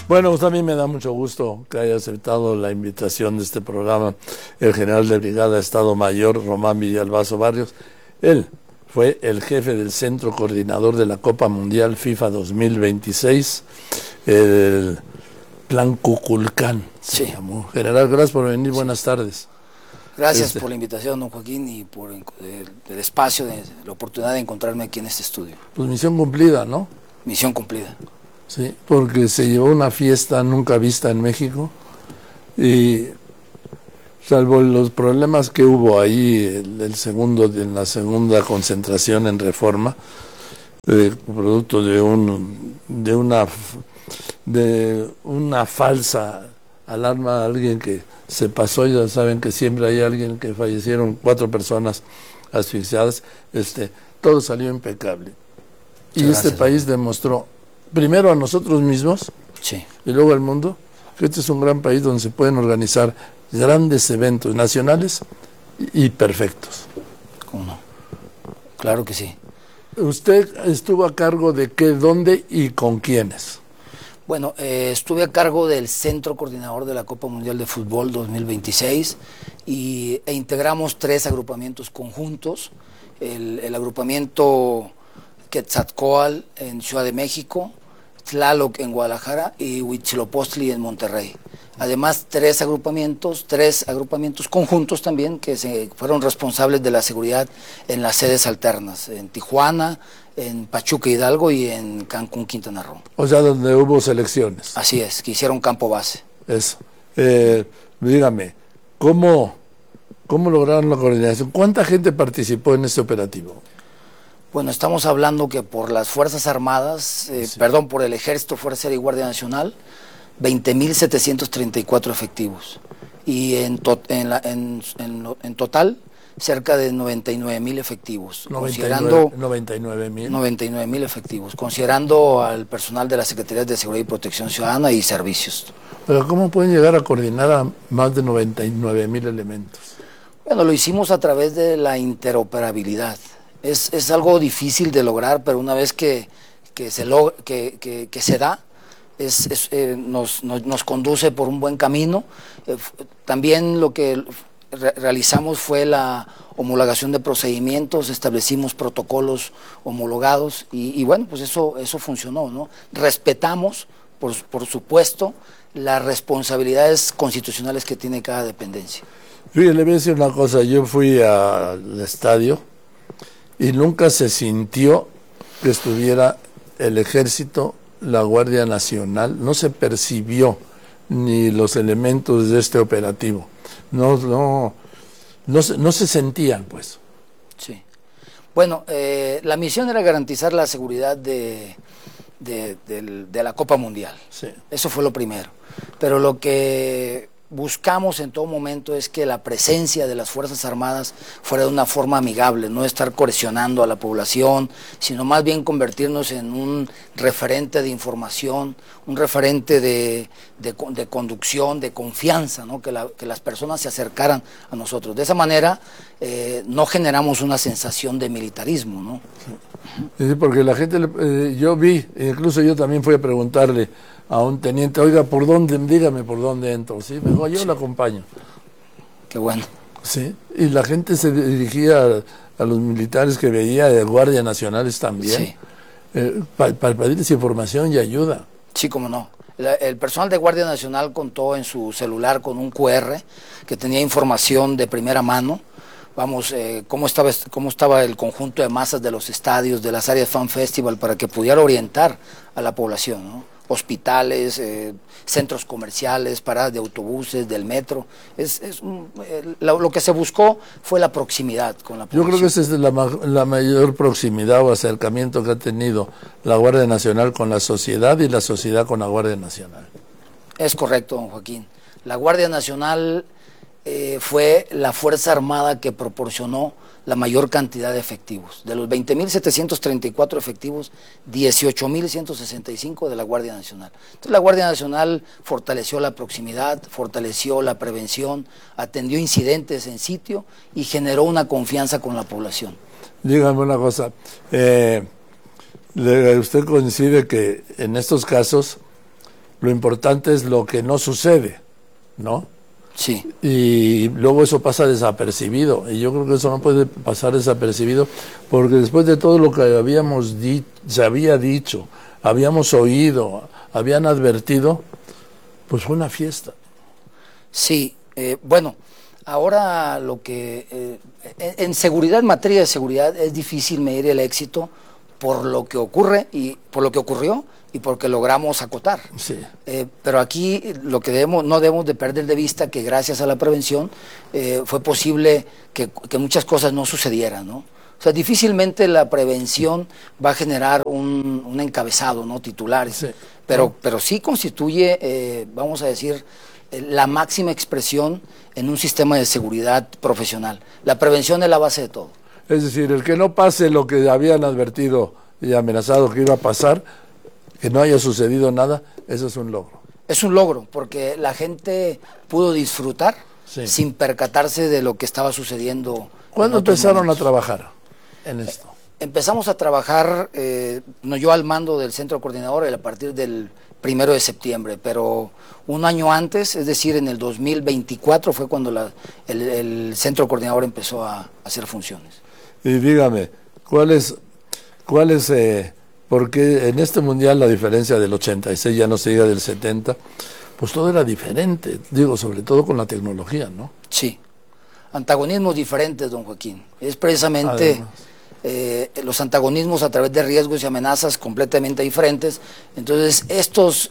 Bueno, pues a mí me da mucho gusto que haya aceptado la invitación de este programa el general de brigada Estado Mayor Román Villalbazo Barrios. Él fue el jefe del centro coordinador de la Copa Mundial FIFA 2026, el Plan Cuculcán se llamó. General, gracias por venir, buenas tardes. Gracias por la invitación, don Joaquín, y por el espacio, la oportunidad de encontrarme aquí en este estudio. Pues misión cumplida, ¿no? Misión cumplida. Sí, porque se llevó una fiesta nunca vista en México y salvo los problemas que hubo ahí en la segunda concentración en Reforma, producto de una falsa alarma a alguien que se pasó. Ya saben que siempre hay alguien que fallecieron 4 personas asfixiadas. Todo salió impecable. Y este país demostró, primero a nosotros mismos, y luego al mundo, que este es un gran país donde se pueden organizar grandes eventos nacionales y perfectos. ¿Cómo no? Claro que sí. ¿Usted estuvo a cargo de qué, dónde y con quiénes? Bueno, estuve a cargo del Centro Coordinador de la Copa Mundial de Fútbol 2026 e integramos 3 agrupamientos conjuntos. El agrupamiento Quetzalcóatl en Ciudad de México, Tlaloc en Guadalajara y Huitzilopochtli en Monterrey. Además, 3 agrupamientos conjuntos también que se fueron responsables de la seguridad en las sedes alternas, en Tijuana, en Pachuca Hidalgo y en Cancún, Quintana Roo. O sea, donde hubo selecciones. Así es, que hicieron campo base. Eso. Dígame, ¿cómo lograron la coordinación? ¿Cuánta gente participó en este operativo? Bueno, estamos hablando que por las Fuerzas Armadas, por el Ejército, Fuerza Aérea y Guardia Nacional, 20.734 efectivos. Y en total, cerca de 99.000 efectivos. 99.000 efectivos, considerando al personal de las Secretarías de Seguridad y Protección Ciudadana y servicios. Pero ¿cómo pueden llegar a coordinar a más de 99.000 elementos? Bueno, lo hicimos a través de la interoperabilidad. Es algo difícil de lograr, pero una vez que se da, nos conduce por un buen camino. También lo que realizamos fue la homologación de procedimientos, establecimos protocolos homologados y bueno, pues eso funcionó, ¿no? Respetamos, por supuesto, las responsabilidades constitucionales que tiene cada dependencia. Fíjate, le voy a decir una cosa, yo fui al estadio y nunca se sintió que estuviera el Ejército, la Guardia Nacional, no se percibió ni los elementos de este operativo. No se sentían, pues. Sí. Bueno, la misión era garantizar la seguridad de la Copa Mundial. Sí. Eso fue lo primero. Pero lo que buscamos en todo momento es que la presencia de las Fuerzas Armadas fuera de una forma amigable, no estar coercionando a la población, sino más bien convertirnos en un referente de información, un referente de conducción, de confianza, ¿no? Que las personas se acercaran a nosotros. De esa manera no generamos una sensación de militarismo, ¿no? Sí, porque la gente, yo vi, incluso yo también fui a preguntarle a un teniente, oiga, ¿por dónde? Dígame por dónde entro. Sí, me dijo, yo lo acompaño. Qué bueno. Sí, y la gente se dirigía a los militares que veía, de guardias nacionales también, para pedirles información y ayuda. Sí, cómo no. El personal de Guardia Nacional contó en su celular con un QR que tenía información de primera mano. Vamos, cómo estaba el conjunto de masas de los estadios, de las áreas Fan Festival, para que pudiera orientar a la población, ¿no? Hospitales, centros comerciales, paradas de autobuses, del metro. Lo que se buscó fue la proximidad con la población. Yo creo que esa es la mayor proximidad o acercamiento que ha tenido la Guardia Nacional con la sociedad y la sociedad con la Guardia Nacional. Es correcto, don Joaquín. La Guardia Nacional fue la Fuerza Armada que proporcionó la mayor cantidad de efectivos. De los 20.734 efectivos, 18.165 de la Guardia Nacional. Entonces la Guardia Nacional fortaleció la proximidad, fortaleció la prevención, atendió incidentes en sitio y generó una confianza con la población. Dígame una cosa, ¿usted coincide que en estos casos lo importante es lo que no sucede, ¿no? Sí. Y luego eso pasa desapercibido, y yo creo que eso no puede pasar desapercibido, porque después de todo lo que se había dicho, habíamos oído, habían advertido, pues fue una fiesta. Sí, bueno, ahora lo que en seguridad, en materia de seguridad, es difícil medir el éxito por lo que ocurre y por lo que ocurrió y porque logramos acotar. Sí. Pero aquí lo que no debemos de perder de vista que gracias a la prevención fue posible que muchas cosas no sucedieran, ¿no? O sea, difícilmente la prevención va a generar un encabezado, ¿no? Titulares, Sí. pero sí constituye, vamos a decir, la máxima expresión en un sistema de seguridad profesional. La prevención es la base de todo. Es decir, el que no pase lo que habían advertido y amenazado que iba a pasar, que no haya sucedido nada, eso es un logro. Es un logro, porque la gente pudo disfrutar Sí. sin percatarse de lo que estaba sucediendo. ¿Cuándo en otros empezaron momentos. a trabajar en esto? Empezamos a trabajar, yo al mando del centro coordinador a partir del 1 de septiembre, pero un año antes, es decir, en el 2024 fue cuando el centro coordinador empezó a hacer funciones. Y dígame, porque en este mundial la diferencia del 86, ya no se diga del 70, pues todo era diferente, digo, sobre todo con la tecnología, ¿no? Sí, antagonismos diferentes, don Joaquín. Es precisamente los antagonismos a través de riesgos y amenazas completamente diferentes. Entonces, estos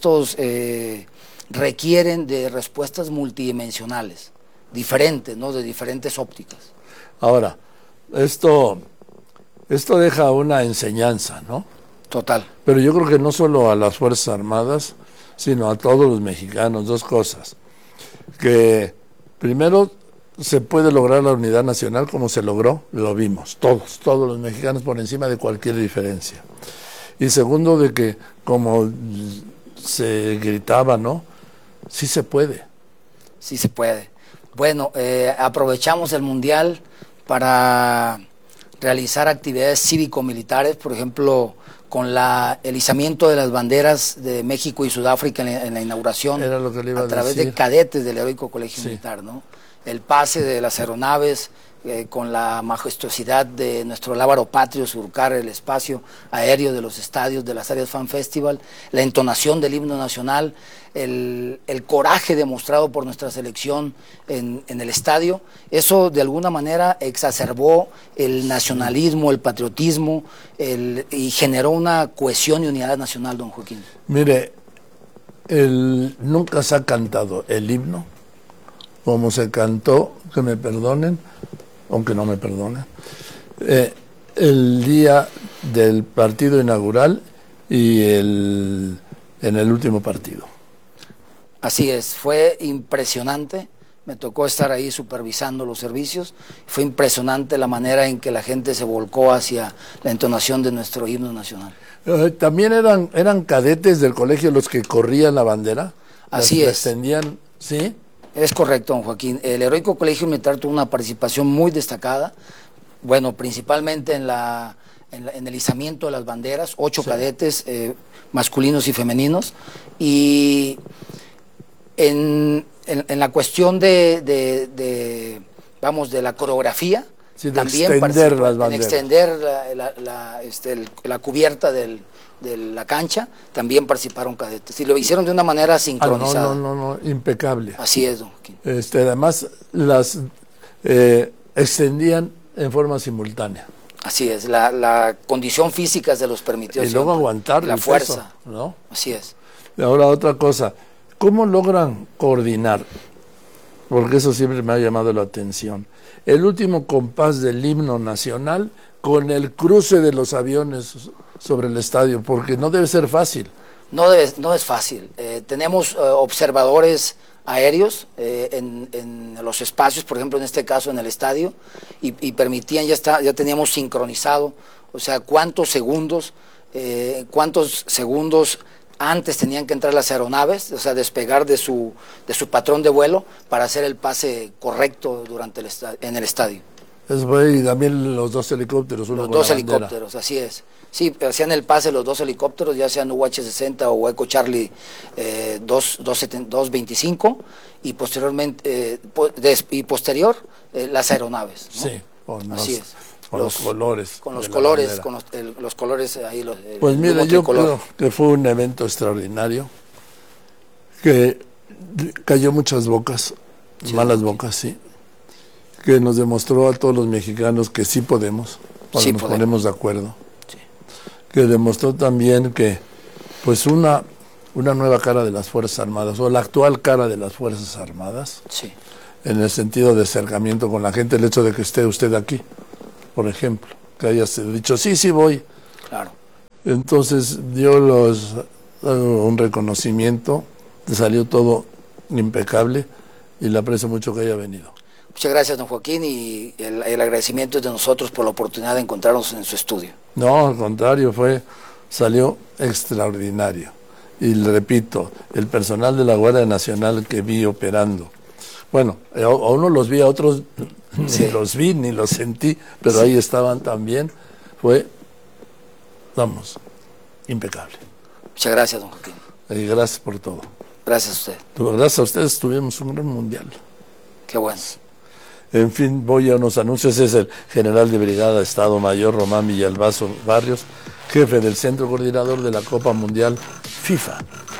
requieren de respuestas multidimensionales, diferentes, ¿no? De diferentes ópticas. Ahora, esto deja una enseñanza, ¿no? Total. Pero yo creo que no solo a las Fuerzas Armadas, sino a todos los mexicanos, dos cosas. Que primero se puede lograr la unidad nacional como se logró, lo vimos, todos los mexicanos por encima de cualquier diferencia. Y segundo, de que como se gritaba, ¿no? Sí se puede. Sí se puede. Bueno, aprovechamos el Mundial para realizar actividades cívico-militares, por ejemplo, con el izamiento de las banderas de México y Sudáfrica en la inauguración. Era lo que le iba a través decir. de cadetes del Heroico Colegio Sí. Militar, ¿no? El pase de las aeronaves con la majestuosidad de nuestro lábaro patrio, surcar el espacio aéreo de los estadios, de las áreas Fan Festival, la entonación del himno nacional, el coraje demostrado por nuestra selección en el estadio. Eso de alguna manera exacerbó el nacionalismo, el patriotismo y generó una cohesión y unidad nacional, don Joaquín. Mire, nunca se ha cantado el himno como se cantó, que me perdonen, aunque no me perdonen, el día del partido inaugural y en el último partido. Así es, fue impresionante, me tocó estar ahí supervisando los servicios, fue impresionante la manera en que la gente se volcó hacia la entonación de nuestro himno nacional. También eran cadetes del colegio los que corrían la bandera. Así es. Extendían, ¿sí? Es correcto, don Joaquín. El Heroico Colegio Militar tuvo una participación muy destacada, bueno, principalmente en el izamiento de las banderas, 8 Sí. cadetes masculinos y femeninos, y en la cuestión de la coreografía, Sí, de también extender participó las banderas. en extender la cubierta de la cancha, también participaron cadetes, y lo hicieron de una manera sincronizada. No, impecable. Así es, don Joaquín. Además, las extendían en forma simultánea. Así es, la condición física se los permitió. Y luego siempre. aguantar la el fuerza, peso, ¿no? Así es. Ahora otra cosa, ¿cómo logran coordinar? Porque eso siempre me ha llamado la atención. El último compás del himno nacional con el cruce de los aviones sobre el estadio, porque no debe ser fácil. No es fácil. Tenemos observadores aéreos en los espacios, por ejemplo, en este caso en el estadio, y permitían, ya teníamos sincronizado, o sea, cuántos segundos antes tenían que entrar las aeronaves, o sea, despegar de su patrón de vuelo para hacer el pase correcto en el estadio. Eso fue, y también los 2 helicópteros, uno Los con 2 la bandera. helicópteros, así es. Sí, hacían el pase los 2 helicópteros, ya sean UH-60 o Echo Charlie 225, y posteriormente, las aeronaves, ¿no? Sí, así es. Con los colores. Con los de la colores, bandera. los colores ahí. Pues mira, yo creo que fue un evento extraordinario, que cayó muchas bocas, Sí, malas bocas, sí, que nos demostró a todos los mexicanos que sí podemos, cuando Sí nos podemos. ponemos de acuerdo. Sí. Que demostró también que, pues, una nueva cara de las Fuerzas Armadas, o la actual cara de las Fuerzas Armadas, Sí. en el sentido de acercamiento con la gente, el hecho de que esté usted aquí, por ejemplo, que haya dicho, sí voy. Claro. Entonces dio un reconocimiento, salió todo impecable, y le aprecio mucho que haya venido. Muchas gracias, don Joaquín, y el agradecimiento es de nosotros por la oportunidad de encontrarnos en su estudio. No, al contrario, salió extraordinario. Y le repito, el personal de la Guardia Nacional que vi operando, bueno, a unos los vi, a otros Sí. ni los vi, ni los sentí, pero Sí. ahí estaban también, fue, vamos, impecable. Muchas gracias, don Joaquín. Y gracias por todo. Gracias a usted. Gracias a ustedes tuvimos un gran mundial. Qué bueno. En fin, voy a unos anuncios. Es el general de brigada Estado Mayor Román Villalbazo Barrios, jefe del Centro Coordinador de la Copa Mundial FIFA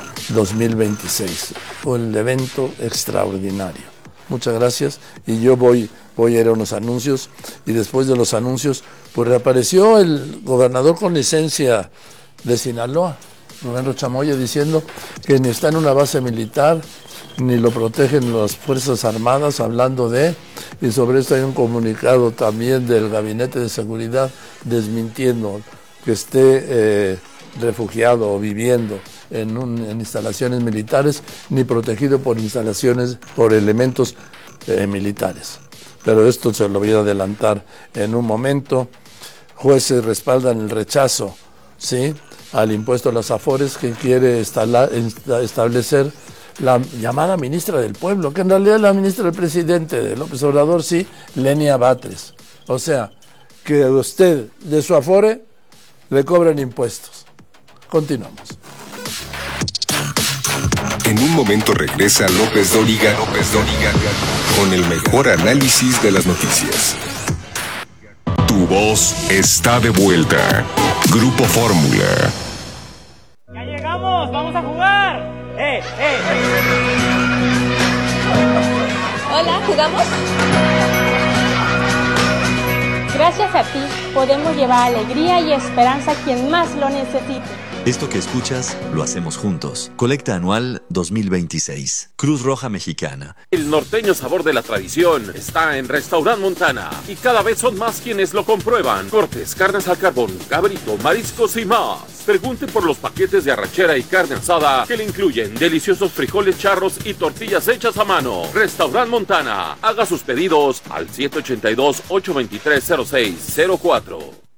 2026. Un evento extraordinario. Muchas gracias. Y yo voy a ir a unos anuncios, y después de los anuncios, pues reapareció el gobernador con licencia de Sinaloa, Rubén Chamoya, diciendo que ni está en una base militar, ni lo protegen las Fuerzas Armadas, hablando y sobre esto hay un comunicado también del Gabinete de Seguridad desmintiendo que esté refugiado o viviendo en instalaciones militares, ni protegido por elementos militares. Pero esto se lo voy a adelantar en un momento. Jueces respaldan el rechazo, ¿sí?, al impuesto a las afores que quiere establecer la llamada ministra del Pueblo, que en realidad es la ministra del presidente de López Obrador, sí, Lenia Batres. O sea, que a usted de su afore le cobran impuestos. Continuamos. En un momento regresa López Dóriga con el mejor análisis de las noticias. Tu voz está de vuelta. Grupo Fórmula. ¡Ya llegamos! ¡Vamos a jugar! Hola, ¿jugamos? Gracias a ti podemos llevar alegría y esperanza a quien más lo necesite. Esto que escuchas, lo hacemos juntos. Colecta anual 2026. Cruz Roja Mexicana. El norteño sabor de la tradición está en Restaurant Montana y cada vez son más quienes lo comprueban. Cortes, carnes al carbón, cabrito, mariscos y más. Pregunte por los paquetes de arrachera y carne asada que le incluyen deliciosos frijoles charros y tortillas hechas a mano. Restaurant Montana. Haga sus pedidos al 782-823-0604.